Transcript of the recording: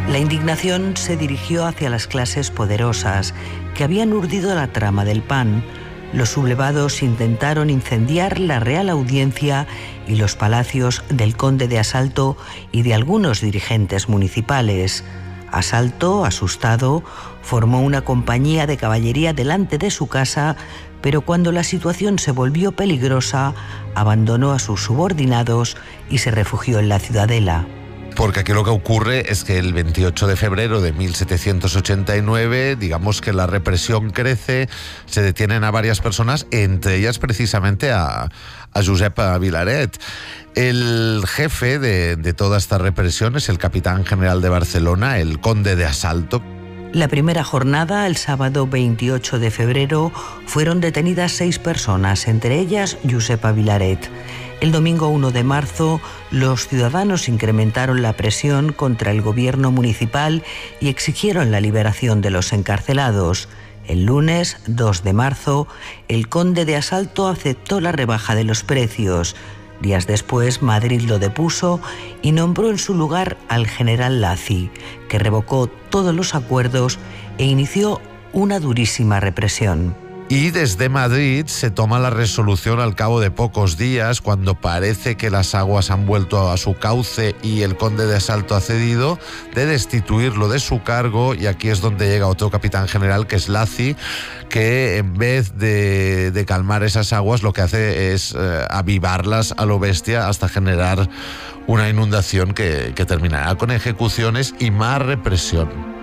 La indignación se dirigió hacia las clases poderosas que habían urdido la trama del PAN. Los sublevados intentaron incendiar la Real Audiencia y los palacios del conde de Asalto y de algunos dirigentes municipales. Asalto, asustado, formó una compañía de caballería delante de su casa, pero cuando la situación se volvió peligrosa, abandonó a sus subordinados y se refugió en la Ciudadela. Porque aquí lo que ocurre es que el 28 de febrero de 1789, digamos que la represión crece, se detienen a varias personas, entre ellas precisamente a Josep Vilaret. El jefe de toda esta represión es el capitán general de Barcelona, el conde de Asalto. La primera jornada, el sábado 28 de febrero, fueron detenidas 6 personas, entre ellas Josepa Vilaret. El domingo 1 de marzo, los ciudadanos incrementaron la presión contra el gobierno municipal y exigieron la liberación de los encarcelados. El lunes 2 de marzo, el conde de Asalto aceptó la rebaja de los precios. Días después, Madrid lo depuso y nombró en su lugar al general Lacy, que revocó todos los acuerdos e inició una durísima represión. Y desde Madrid se toma la resolución al cabo de pocos días, cuando parece que las aguas han vuelto a su cauce y el conde de Asalto ha cedido, de destituirlo de su cargo, y aquí es donde llega otro capitán general, que es Lacy, que en vez de calmar esas aguas lo que hace es avivarlas a lo bestia hasta generar una inundación que terminará con ejecuciones y más represión.